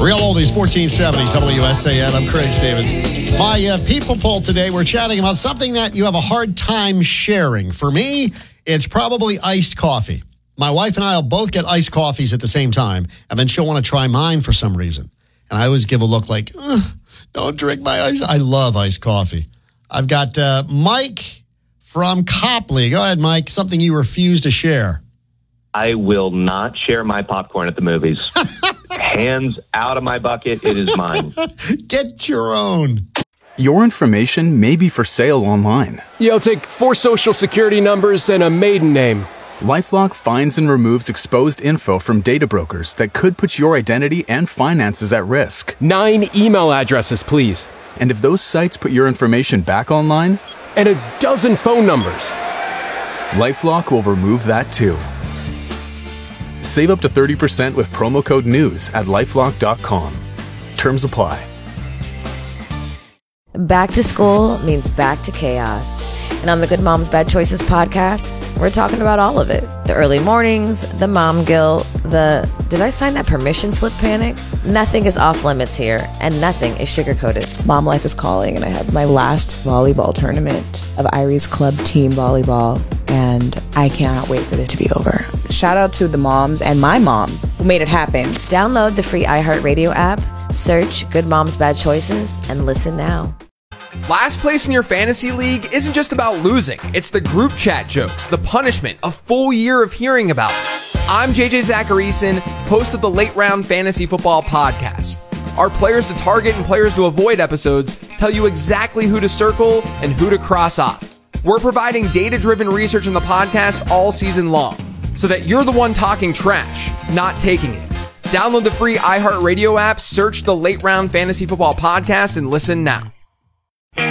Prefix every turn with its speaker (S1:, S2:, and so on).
S1: Real Oldies 1470 WSAN. I'm Craig Stevens. My people poll today, we're chatting about something that you have a hard time sharing. For me, it's probably iced coffee. My wife and I will both get iced coffees at the same time, and then she'll want to try mine for some reason. And I always give a look like, don't drink my ice. I love iced coffee. I've got Mike from Copley. Go ahead, Mike. Something you refuse to share.
S2: I will not share my popcorn at the movies. Hands out of my bucket. It is mine.
S1: Get your own.
S3: Your information may be for sale online.
S4: Yeah, I'll take 4 social security numbers and a maiden name.
S3: LifeLock finds and removes exposed info from data brokers that could put your identity and finances at risk.
S4: 9 email addresses, please.
S3: And if those sites put your information back online?
S4: And a dozen phone numbers.
S3: LifeLock will remove that too. Save up to 30% with promo code NEWS at LifeLock.com. Terms apply.
S5: Back to school means back to chaos. And on the Good Moms Bad Choices podcast, we're talking about all of it. The early mornings, the mom guilt, the did I sign that permission slip panic? Nothing is off limits here, and nothing is sugar-coated.
S6: Mom life is calling, and I have my last volleyball tournament of Irie's Club team volleyball, and I cannot wait for it to be over. Shout out to the moms and my mom who made it happen.
S5: Download the free iHeartRadio app, search Good Moms Bad Choices, and listen now.
S7: Last place in your fantasy league isn't just about losing. It's the group chat jokes, the punishment, a full year of hearing about it. I'm JJ Zacharyson, host of the Late Round Fantasy Football Podcast. Our Players to Target and Players to Avoid episodes tell you exactly who to circle and who to cross off. We're providing data-driven research in the podcast all season long, so that you're the one talking trash, not taking it. Download the free iHeartRadio app, search the Late Round Fantasy Football Podcast, and listen now.